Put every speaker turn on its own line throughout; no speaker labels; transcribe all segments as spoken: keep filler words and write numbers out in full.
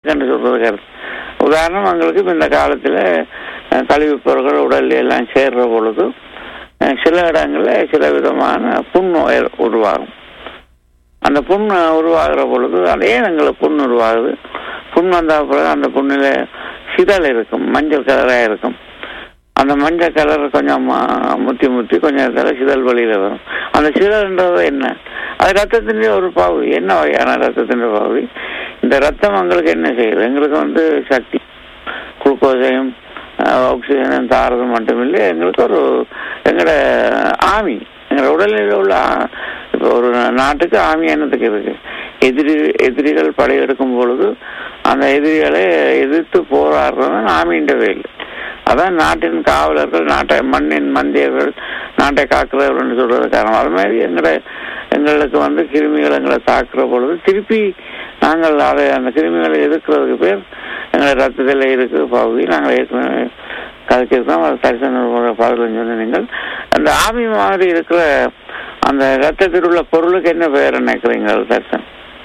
என்று சொல்றது கருத்து. உதாரணம், எங்களுக்கு இந்த காலத்தில் கழிவுப் பொருட்கள் உடல் எல்லாம் சேர்ற பொழுது சில இடங்களில் சில விதமான புண்ணோய் உருவாகும். அந்த புண் உருவாகிற பொழுது அதே எங்களுக்கு புண் உருவாகுது. புண் வந்த பிறகு அந்த புண்ணில் சிதல் இருக்கும், மஞ்சள் கலராக இருக்கும். அந்த மஞ்சள் கலர் கொஞ்சம் முத்தி முத்தி கொஞ்சம் நேரத்தில் சிதல் வழியில் வரும். அந்த சிதல்ன்றது என்ன? அது ரத்தத்தின் ஒரு பகுதி. என்ன வகையான ரத்தத்தின் பகுதி? இந்த ரத்தம் எங்களுக்கு என்ன செய்யுது? எங்களுக்கு வந்து சக்தி, குளுக்கோஸையும் ஆக்சிஜனும் தாரது மட்டுமில்லை, எங்களுக்கு ஒரு எங்களோட ஆமி, எங்களோட உடலில் உள்ள இப்போ ஒரு நாட்டுக்கு ஆமி என்னத்துக்கு இருக்கு? எதிரி எதிரிகள் படையெடுக்கும் பொழுது அந்த எதிரிகளை எதிர்த்து போராடுறது ஆமின்ற வேலை. அதான் நாட்டின் காவலர்கள், நாட்டை மண்ணின் மந்தியர்கள், நாட்டை காக்கிறவர்கள் சொல்றது காரணம். அது மாதிரி எங்களை எங்களுக்கு வந்து கிருமிகள் எங்களை தாக்குற பொழுது திருப்பி நாங்கள் அதை அந்த கிருமிகளை எதிர்க்கிறதுக்கு பேர் எங்களை ரத்தத்தில் இருக்கு பகுதி. நாங்கள் ஏற்கனவே கதைச்சிருக்கோம். அது தரிசன பாடல் சொன்னீங்கள். அந்த ஆமி மாதிரி இருக்கிற அந்த ரத்தத்தில் உள்ள பொருளுக்கு என்ன பெயர் நினைக்கிறீங்க தரிசனம்?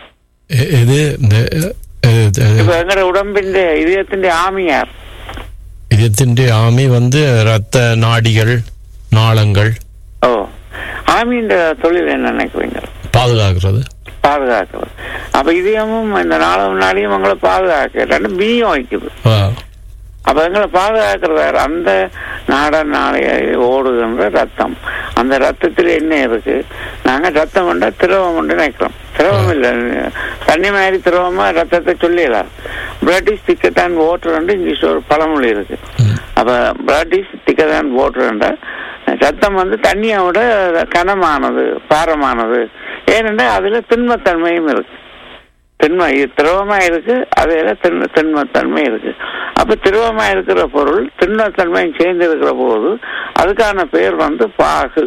இப்ப எங்களோட உடம்பின் இதயத்தின் ஆமியார்.
இதயத்தின் ஆமி வந்து ரத்த நாடிகள், நாளங்கள்.
ஓ, ஆமின்ற தொழில் என்ன நினைக்கிறீங்க?
பாதுகாக்கிறது.
பாதுகாக்கிறது. அப்ப இதயமும் இந்த நாளும் நாடியும் எங்களை பாதுகாக்க பீயம் வைக்குது. அப்ப எங்களை பாதுகாக்கிறது அந்த நாட நாளைய ஓடுகின்ற ரத்தம். அந்த ரத்தத்தில் என்ன இருக்கு? நாங்க ரத்தம் உண்டா திரவம் உண்டு நினைக்கிறோம். திரவம் இல்லை, தண்ணி மாதிரி திரவமா ரத்தத்தை சொல்லிடலாம். பிளட் இஸ் திக்கர் தேன் வாட்டர் என்று இங்கிலீஷ் ஒரு பழமொழி இருக்கு. அப்ப பிளட் இஸ் திக்கர் தேன் வாட்டர் என்ற ரத்தம் வந்து தண்ணியை விட கனமானது, பாரமானது. ஏனென்றால் அதுல திண்மத்தன்மையும் இருக்கு. திண்மை திரவமா இருக்கு, அதுல திண்ம திண்மத்தன்மை இருக்கு. அப்ப திரவமா இருக்கிற பொருள் திண்மத்தன்மையும் சேர்ந்து இருக்கிற போது அதுக்கான பெயர் வந்து பாகு.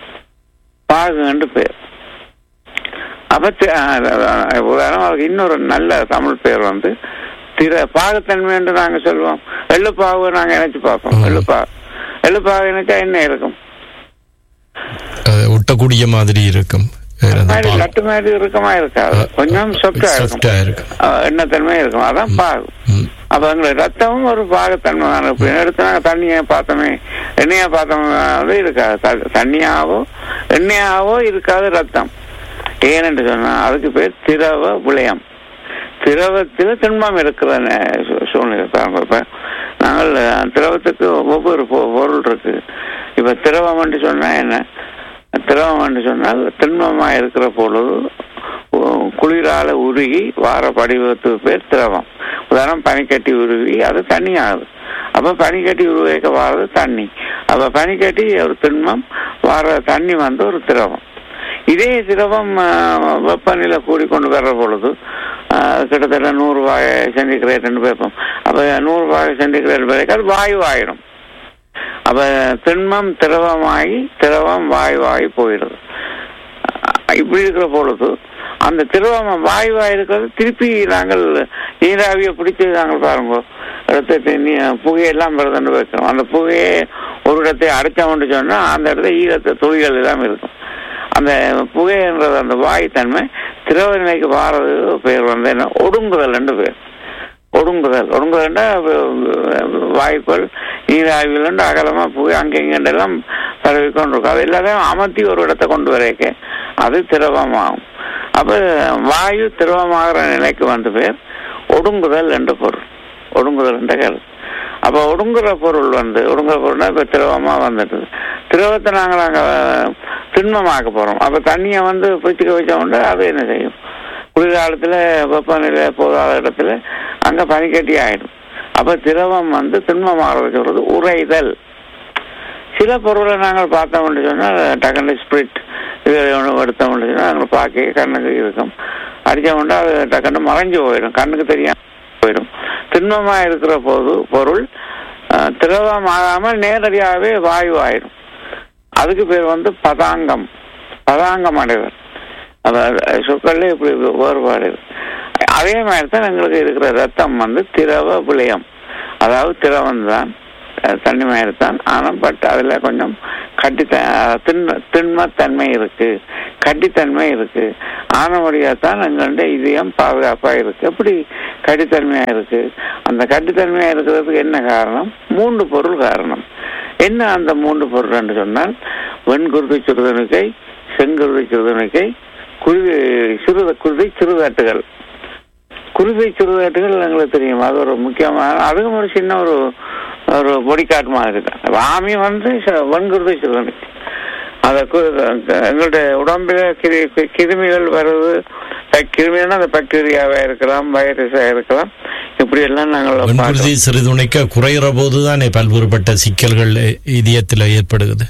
பாகு என்று பெயர். அப்ப உதாரணம் இன்னொரு நல்ல தமிழ் பெயர் வந்து திர பாகுத்தன்மை என்று நாங்க சொல்லுவோம். எள்ளுப்பாகு நாங்க நினைச்சு பார்ப்போம். எள்ளுப்பாகு எள்ளுப்பாகு நினைச்சா என்ன இருக்கும்?
ஒட்டக்கூடிய மாதிரி இருக்கும்.
லட்டு மாதிரி இருக்கமா இருக்காது, கொஞ்சம் சொட்டா இருக்கும், எண்ணத்தன்மை இருக்கும். அதான் பாகு. அப்ப எங்களுக்கு ரத்தமும் ஒரு பாகத்தன்மை தானே. எடுத்து தண்ணியை பார்த்தோமே, எண்ணெயா பார்த்தோமே இருக்காது. தண்ணியாவோ எண்ணெயாவோ இருக்காது ரத்தம். ஏனென்று சொன்னா அதுக்கு பேர் திரவ விளையம். திரவத்தில் திண்மம் இருக்கிற சூழ்நிலை. இப்ப நாங்கள் திரவத்துக்கு ஒவ்வொரு பொருள் இருக்கு. இப்ப திரவம் என்று சொன்னா என்ன? திரவம் என்று சொன்னால் திண்மமா இருக்கிற பொழுது குளிரால உருகி வார படிவத்துக்கு பேர் திரவம். உதாரணம், பனிக்கட்டி உருகி அது தண்ணி ஆகுது. அப்ப பனிக்கட்டி உருவாக்க வாரது தண்ணி. அப்ப பனிக்கட்டி ஒரு திண்மம், வார தண்ணி வந்து ஒரு திரவம். இதே திரவம் வெப்பநிலை கூடிக்கொண்டு வர்ற பொழுது கிட்டத்தட்ட நூறு வாய் சென்டிகிரேட் வைப்போம். அப்ப நூறு வாய் சென்டிகிரேட் வரைக்கும் அது வாயு ஆயிடும். அப்ப திண்மம் திரவமாகி திரவம் வாயுவாகி போயிடுது. இப்படி இருக்கிற பொழுது அந்த திரவம் வாயுவாய் இருக்கிறது திருப்பி நாங்கள் நீராவியை பிடிச்சி நாங்கள் பாருங்க இடத்தை புகையெல்லாம் வருதுன்னு வைக்கிறோம். அந்த புகையை ஒரு இடத்தை அடைச்சோம்னு சொன்னா அந்த இடத்துல ஈரத்தை துளிகள் எல்லாம் இருக்கும். அந்த புகைன்றது அந்த வாயு தன்மை திரவ நிலைக்கு வாரது பேர் வந்து என்ன? ஒடுங்குதல் என்று பேர். ஒடுங்குதல் ஒடுங்குதல்னா வாய்ப்புகள் நீராவிகள் அகலமா போய் அங்கெங்கெல்லாம் பரவி கொண்டிருக்கும். அது எல்லாத்தையும் அமர்த்தி ஒரு இடத்தை கொண்டு வரைக்க அது திரவமாகும். அப்ப வாயு திரவமாகிற நிலைக்கு வந்து பேர் ஒடுங்குதல் என்ற பொருள். ஒடுங்குதல் என்ற கருத்து. அப்ப ஒடுங்குற பொருள் வந்து ஒடுங்குற பொருள்னா இப்ப திரவமா வந்துட்டு திரவத்தை நாங்கள் நாங்க திண்மமாக்க போறோம். அப்ப தண்ணியை வந்து பிடிச்சிக்க வச்சோம்னா அது என்ன செய்யும்? குளிர்காலத்துல வெப்பநிலை போதாத இடத்துல அங்க பனிக்கட்டி ஆயிடும். அப்ப திரவம் வந்து திண்மமாக சொல்றது உறைதல். சில பொருளை நாங்கள் பார்த்தோம்னு சொன்னா டக்குனு ஸ்பிரிட் இது எடுத்தோம்னு சொன்னா நாங்கள் பார்க்க கண்ணுக்கு இருக்கும். அடிச்சோம்னா அது டக்குன்னு மறைஞ்சு போயிடும், கண்ணுக்கு தெரியாம போயிடும். திண்மமா இருக்கிற போது பொருள் திரவம் ஆகாமல் நேரடியாகவே வாயு ஆயிடும். அதுக்கு பேர் வந்து பதாங்கம். பதாங்கம் அடைவர். சொற்கள்ல இப்படி வேறுபாடு. அதே மாதிரி தான் எங்களுக்கு இருக்கிற ரத்தம் வந்து திரவ விளையம். அதாவது திரவம் தான், தண்ணி மாதிரி தான். ஆனால் பட் அதுல கொஞ்சம் கட்டித்த திண்ம திண்மத்தன்மை இருக்கு, கட்டித்தன்மை இருக்கு. ஆனவழியா தான் எங்களுடைய இதயம் பாதுகாப்பா இருக்கு. எப்படி கட்டித்தன்மையா இருக்கு? அந்த கட்டித்தன்மையா இருக்கிறதுக்கு என்ன காரணம்? மூன்று பொருள் காரணம். என்ன அந்த மூன்று பொருள் என்று சொன்னால், வெண்குருதி சிறுதணுக்கை, செங்குருதி சிறுதணுக்கை, குருதி சிறு குருதி சிறுதாட்டுகள். குருதி சிறுதாட்டுகள் எங்களுக்கு தெரியும், அது ஒரு முக்கியமான, அதுவும் ஒரு சின்ன ஒரு ஒரு பொடிக்காட்டு மாதிரி தான். ஆமி வந்து வெண்குருதி சிறுதணுக்கை. அதை எங்களுடைய உடம்புல கிரு கிருமிகள் வருவது, கிருமினா அந்த பாக்டீரியாவா இருக்கலாம், வைரஸா இருக்கலாம், இப்படி எல்லாம் நாங்கள்
சிறுதுணைக்க குறைகிற போதுதான் பல்வேறுபட்ட சிக்கல்கள் இதயத்தில் ஏற்படுகிறது.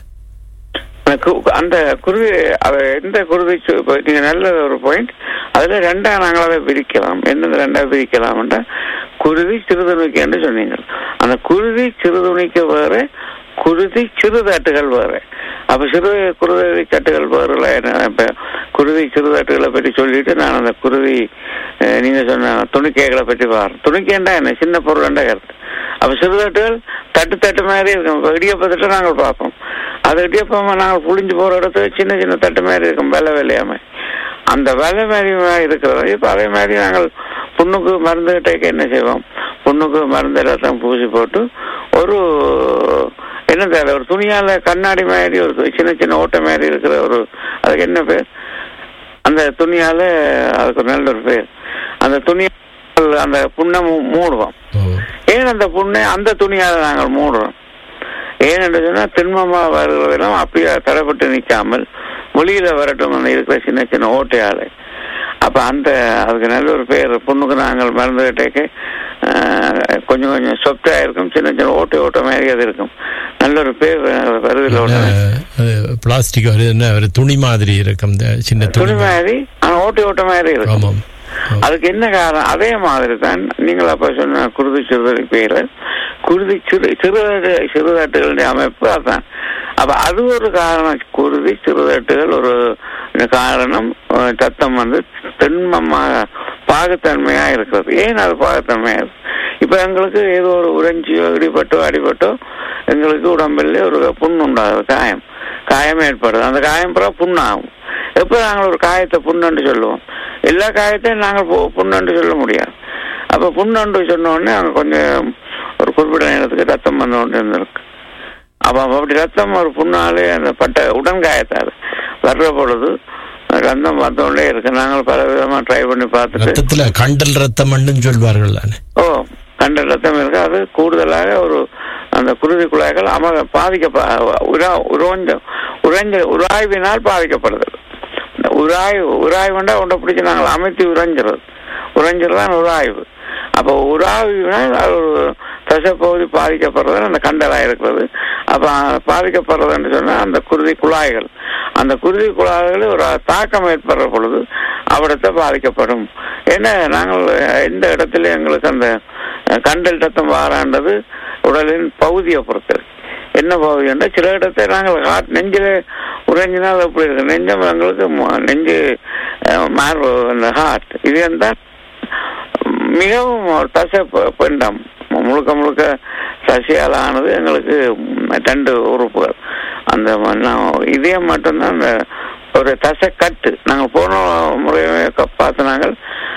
அந்த குருதி அதை எந்த குருதி, நீங்க நல்ல ஒரு பாயிண்ட். அதுல ரெண்டா நாங்கள் அதை பிரிக்கலாம். என்னது ரெண்டா பிரிக்கலாம்ன்றா, குருதி சிறுதுணிக்கு என்று சொன்னீங்க. அந்த குருதி சிறுதுணிக்கு வேற, குருதி சிறுதாட்டுகள் வேற. அப்ப சிறு குருதி சட்டுகள் வேறுல. இப்ப குருதி சிறுதாட்டுகளை பற்றி சொல்லிட்டு நான் அந்த குருதி நீங்க சொன்ன துணிக்கைகளை பற்றி பாருங்க. துணிக்கைண்டா என்ன? சின்ன பொருள் கருத்து. அப்ப சிறுதாட்டுகள் தட்டு தட்டு மாதிரி இருக்கும். இடியப்பத்திட்ட நாங்கள் பார்ப்போம். அது இடியப்பமா நாங்கள் புளிஞ்சு போற இடத்துல சின்ன சின்ன தட்டு மாதிரி இருக்கும், வெள்ளை வெள்ளையாம. அந்த வெள்ளை மாதிரி இருக்கிறது. இப்ப அதே மாதிரி நாங்கள் புண்ணுக்கு மருந்து கிட்டே என்ன செய்வோம்? புண்ணுக்கு மருந்து எல்லாத்தையும் பூசி போட்டு ஒரு என்ன தேவை, ஒரு துணியால கண்ணாடி மாதிரி ஒரு சின்ன சின்ன ஓட்டை மாதிரி இருக்கிற ஒரு, அதுக்கு என்ன பேர்? அந்த துணியால அதுக்கு ஒரு நல்ல ஒரு பேர். அந்த துணியால் அந்த புண்ணை மூடுவோம். ஏன் அந்த புண்ணை அந்த துணியால நாங்கள் மூடுறோம்? ஏன்னு சொன்னா, திண்மமா வருவதெல்லாம் அப்படியே தடைப்பட்டு நிற்காமல் வெளியில வரட்டும் அந்த இருக்கிற சின்ன சின்ன ஓட்டையால. அப்ப அந்த அதுக்கு நல்ல ஒரு பேர். புண்ணுக்கு நாங்கள் மருந்து கட்டேக்க கொஞ்சம் கொஞ்சம் சொப்டா இருக்கும், சின்ன சின்ன ஓட்டை ஓட்ட மாதிரி அது இருக்கும். நல்ல ஒரு பேர் வருதில் ஓட்ட
பிளாஸ்டிக் துணி மாதிரி இருக்கும், சின்ன துணி
மாதிரி, ஆனா ஓட்டை ஓட்ட மாதிரி இருக்கும். அதுக்கு என்ன காரணம்? அதே மாதிரி தான் நீங்கள் அப்ப சொன்ன குருதி சிறுதலை பேர், குருதி சிறு சிறு சிறுதாட்டுகளுடைய அமைப்பு அதுதான். அப்ப அது ஒரு காரணம். குருதி சிறுதாட்டுகள் ஒரு காரணம். சத்தம் வந்து திண்மமாக பாகுத்தன்மையா இருக்கிறது. ஏன் அது பாகுத்தன்மையா இருக்கு? இப்ப எங்களுக்கு ஏதோ ஒரு உறைஞ்சியோ இடிபட்டோ அடிபட்டோ எங்களுக்கு உடம்பில் ஒரு புண் உண்டாகுது, காயம் காயம் ஏற்படுது. அந்த காயம் பிறகு புண்ணாகும். எப்ப நாங்கள் ஒரு காயத்தை புண்ணு சொல்லுவோம்? எல்லா காயத்தையும் நாங்கள் புண்ணு சொல்ல முடியாது. அப்ப புண்ணு சொன்ன உடனே அங்க கொஞ்சம் ஒரு குறிப்பிட்ட நேரத்துக்கு ரத்தம் வந்த ஒன்று இருந்திருக்கு. அப்ப அப்படி ரத்தம் ஒரு புண்ணாலே அந்த பட்ட உடன்காயத்தால் வர்ற பொழுது ரத்தம் வந்தோடே இருக்கு. நாங்கள் பல விதமா ட்ரை பண்ணி பார்த்துட்டு
கண்டல் ரத்தம் சொல்வார்கள்.
ஓ, கண்டல் ரத்தம் இருக்கு. அது கூடுதலாக ஒரு அந்த குருதி குழாய்கள் அம பாதிக்க உறைஞ்ச உறைஞ்ச உராய்வினால் பாதிக்கப்படுது. உராய்வு உராய்வுண்டா ஒன்றை பிடிச்சி நாங்கள் அமைத்து உறைஞ்சிறது, உறைஞ்சிறதான் உராய்வு. அப்போ உராய்வினால் ஒரு தசைப்பகுதி பாதிக்கப்படுறது அந்த கண்டலா இருக்கிறது. அப்ப பாதிக்கப்படுறதுன்னு சொன்னா அந்த குருதி குழாய்கள், அந்த குருதி குழாய்கள் ஒரு தாக்கம் ஏற்படுற பொழுது அவிடத்தை பாதிக்கப்படும். ஏன்னா நாங்கள் எந்த இடத்துல எங்களுக்கு அந்த கண்டல் ரத்தம் வாராண்டது உடலின் பகுதியை பொறுத்தது. என்ன பகுதி என்றால், சில இடத்தை நாங்கள் ஹார்ட் நெஞ்சில உறைஞ்சினால் எப்படி இருக்கு, நெஞ்சம் எங்களுக்கு நெஞ்சு மார்பு அந்த ஹார்ட் இது இருந்தால் மிகவும் தசை பிண்டம் முழுக்க முழுக்க சசியால் ஆனது எங்களுக்கு ரெண்டு உறுப்புகள். அந்த இதயம் மட்டும்தான் அந்த ஒரு தசை கட்டு. நாங்கள் போன முறையை பார்த்து நாங்கள்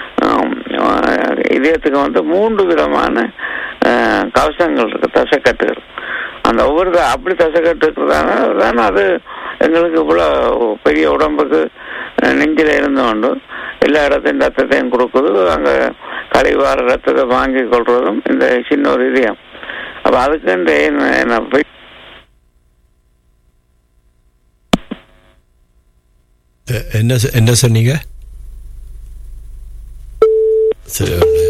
இதயத்துக்கு வந்து மூன்று விதமான கவசங்கள் இருக்கு, தசைக்கட்டுகள். அந்த ஒவ்வொரு அப்படி தசைக்கட்டு இருக்கிறதான அது எங்களுக்கு இவ்வளவு பெரிய உடம்புக்கு நெஞ்சில இருந்து கொண்டு எல்லா இடத்தையும் ரத்தத்தையும் கொடுக்குது. அங்க கழிவார ரத்தத்தை வாங்கி கொள்றதும் இந்த சின்ன ஒரு இதயம். அப்ப அதுக்கு
என்ன என்ன சொன்னீங்க? சரி.